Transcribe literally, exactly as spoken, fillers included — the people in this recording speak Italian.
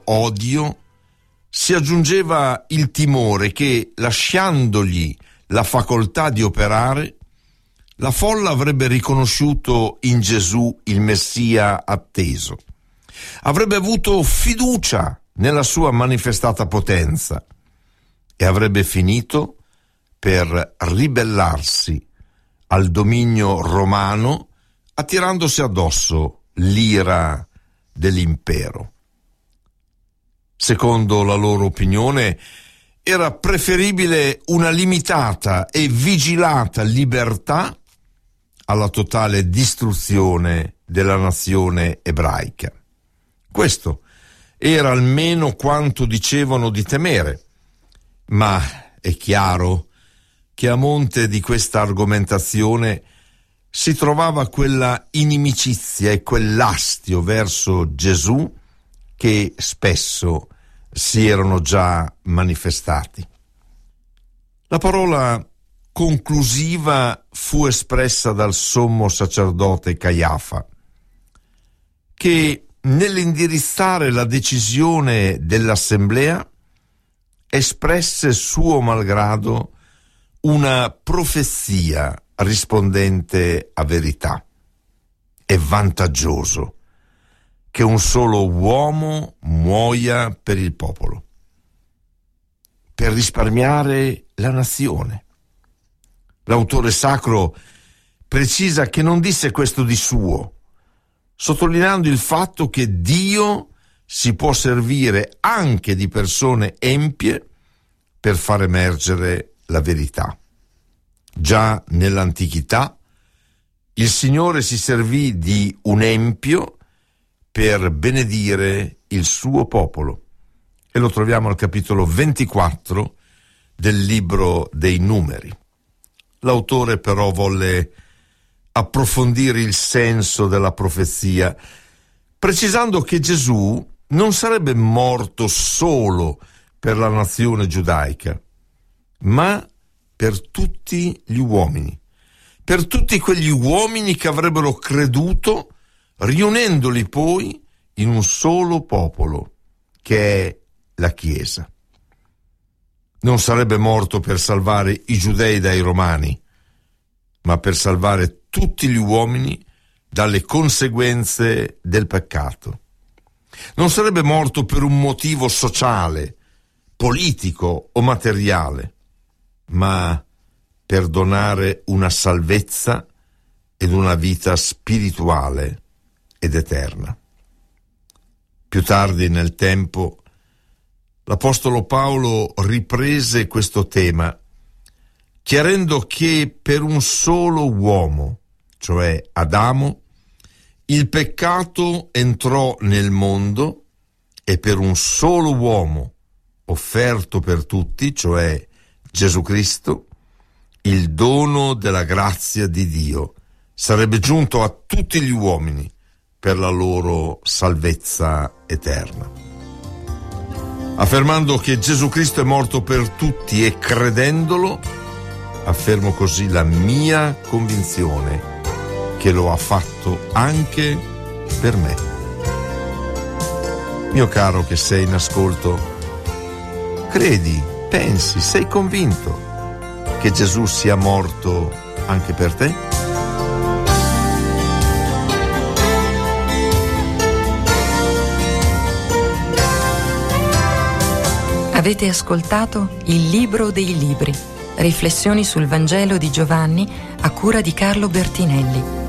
odio si aggiungeva il timore che, lasciandogli la facoltà di operare, la folla avrebbe riconosciuto in Gesù il Messia atteso, avrebbe avuto fiducia nella sua manifestata potenza e avrebbe finito per ribellarsi al dominio romano, attirandosi addosso l'ira dell'impero. Secondo la loro opinione, era preferibile una limitata e vigilata libertà alla totale distruzione della nazione ebraica. Questo era almeno quanto dicevano di temere, ma è chiaro che a monte di questa argomentazione si trovava quella inimicizia e quell'astio verso Gesù che spesso si erano già manifestati. La parola conclusiva fu espressa dal sommo sacerdote Caiafa, che nell'indirizzare la decisione dell'assemblea espresse suo malgrado una profezia rispondente a verità. È vantaggioso che un solo uomo muoia per il popolo, per risparmiare la nazione. L'autore sacro precisa che non disse questo di suo, sottolineando il fatto che Dio si può servire anche di persone empie per far emergere la verità. Già nell'antichità il Signore si servì di un empio per benedire il suo popolo, e lo troviamo al capitolo ventiquattro del libro dei Numeri. L'autore però volle approfondire il senso della profezia, precisando che Gesù non sarebbe morto solo per la nazione giudaica, ma per tutti gli uomini, per tutti quegli uomini che avrebbero creduto, riunendoli poi in un solo popolo, che è la Chiesa. Non sarebbe morto per salvare i giudei dai romani, ma per salvare tutti gli uomini dalle conseguenze del peccato. Non sarebbe morto per un motivo sociale, politico o materiale, ma per donare una salvezza ed una vita spirituale ed eterna. Più tardi nel tempo, l'Apostolo Paolo riprese questo tema, chiarendo che per un solo uomo, cioè Adamo, il peccato entrò nel mondo, e per un solo uomo offerto per tutti, cioè Gesù Cristo, il dono della grazia di Dio sarebbe giunto a tutti gli uomini per la loro salvezza eterna. Affermando che Gesù Cristo è morto per tutti e credendolo, affermo così la mia convinzione che lo ha fatto anche per me. Mio caro che sei in ascolto, credi, pensi, sei convinto che Gesù sia morto anche per te? Avete ascoltato Il Libro dei Libri, riflessioni sul Vangelo di Giovanni a cura di Carlo Bertinelli.